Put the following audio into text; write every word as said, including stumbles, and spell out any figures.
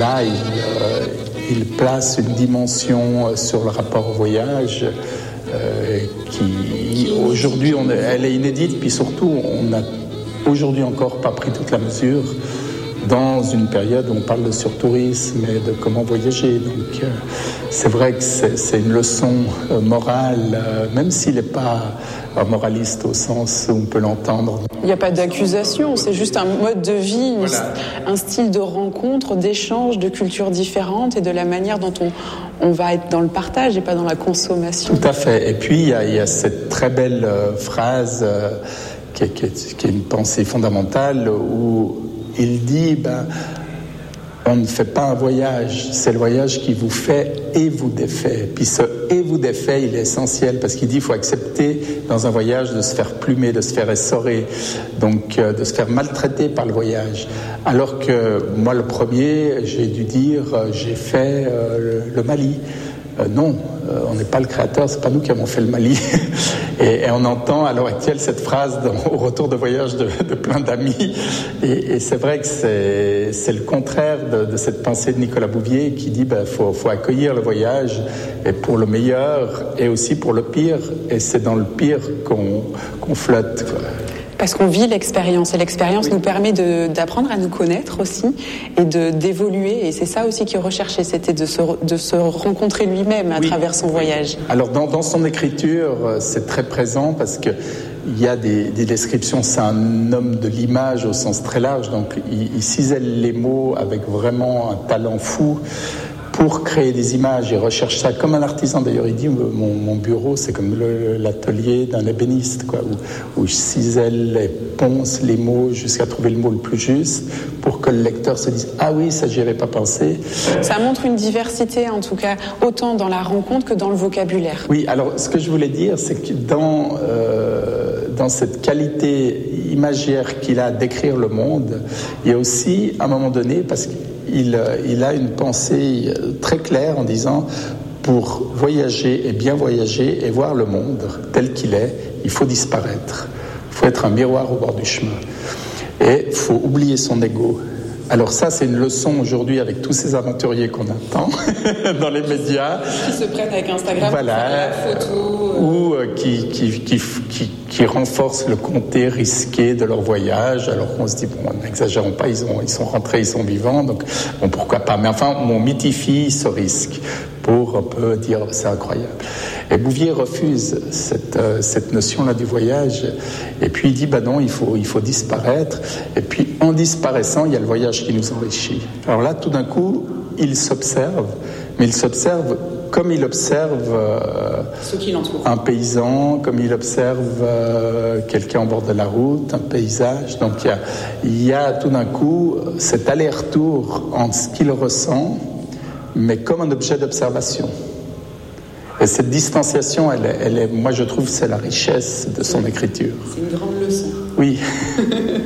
là, il, euh, il place une dimension sur le rapport au voyage euh, qui, aujourd'hui, on, elle est inédite, puis surtout, on n'a aujourd'hui encore pas pris toute la mesure dans une période où on parle de surtourisme et de comment voyager. Donc, euh, c'est vrai que c'est, c'est une leçon euh, morale, euh, même s'il n'est pas euh, moraliste au sens où on peut l'entendre. Il n'y a pas d'accusation, c'est juste un mode de vie, voilà. Un style de rencontre, d'échange, de cultures différentes et de la manière dont on, on va être dans le partage et pas dans la consommation. Tout à fait. Et puis, il y a, il y a cette très belle euh, phrase euh, qui, est, qui, est, qui est une pensée fondamentale où il dit, ben, on ne fait pas un voyage, c'est le voyage qui vous fait et vous défait. Puis ce et vous défait, il est essentiel parce qu'il dit qu'il faut accepter dans un voyage de se faire plumer, de se faire essorer, donc euh, de se faire maltraiter par le voyage. Alors que moi, le premier, j'ai dû dire, euh, j'ai fait euh, le, le Mali. Euh, non, euh, on n'est pas le créateur, c'est pas nous qui avons fait le Mali. et, et on entend à l'heure actuelle cette phrase dans, au retour de voyage de, de plein d'amis. Et, et c'est vrai que c'est, c'est le contraire de, de cette pensée de Nicolas Bouvier qui dit ben, faut, faut accueillir le voyage et pour le meilleur et aussi pour le pire. Et c'est dans le pire qu'on, qu'on flotte, quoi. Parce qu'on vit l'expérience et l'expérience oui. nous permet de, d'apprendre à nous connaître aussi et de, d'évoluer et c'est ça aussi qu'il recherchait, c'était de se, de se rencontrer lui-même à oui. travers son voyage. Alors dans, dans son écriture, c'est très présent parce que il y a des, des descriptions, c'est un homme de l'image au sens très large, donc il, il cisèle les mots avec vraiment un talent fou pour créer des images. Il recherche ça comme un artisan. D'ailleurs, il dit mon, mon bureau, c'est comme le, l'atelier d'un ébéniste, quoi, où, où je cisèle et ponce les mots jusqu'à trouver le mot le plus juste pour que le lecteur se dise ah oui, ça j'y avais pas pensé. Ça montre une diversité, en tout cas, autant dans la rencontre que dans le vocabulaire. Oui, alors ce que je voulais dire, c'est que dans euh, dans cette qualité imagière qu'il a d'écrire le monde, il y a aussi, à un moment donné, parce que Il, il a une pensée très claire en disant pour voyager et bien voyager et voir le monde tel qu'il est, il faut disparaître. Il faut être un miroir au bord du chemin. Et il faut oublier son ego. Alors ça, c'est une leçon aujourd'hui avec tous ces aventuriers qu'on attend dans les médias. Qui se prennent avec Instagram voilà, pour faire la photo. Ou euh, qui, qui, qui, qui, qui renforcent le comté risqué de leur voyage, alors qu'on se dit, bon, n'exagérons pas, ils, ont, ils sont rentrés, ils sont vivants, donc bon, pourquoi pas. Mais enfin, on mythifie ce risque pour un peu dire, c'est incroyable. Et Bouvier refuse cette, euh, cette notion-là du voyage, et puis il dit, bah non, il faut, il faut disparaître, et puis en disparaissant, il y a le voyage qui nous enrichit. Alors là, tout d'un coup, il s'observe, mais il s'observe comme il observe euh, ceux qui l'entourent. Un paysan, comme il observe euh, quelqu'un au bord de la route, un paysage. Donc il y a, il y a tout d'un coup cet aller-retour entre ce qu'il ressent, mais comme un objet d'observation. Et cette distanciation, elle, elle est, moi je trouve, c'est la richesse de son écriture. C'est une grande leçon. Oui.